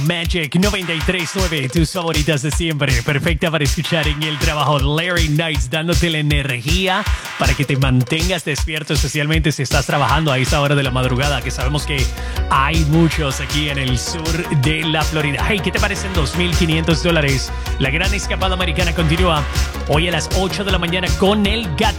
Magic 93.9, tus favoritas de siempre, perfecta para escuchar en el trabajo. Larry Knights dándote la energía para que te mantengas despierto, especialmente si estás trabajando a esa hora de la madrugada, que sabemos que hay muchos aquí en el sur de la Florida. Hey, ¿qué te parecen $2,500? La gran escapada americana continúa hoy a las 8 de la mañana con el Got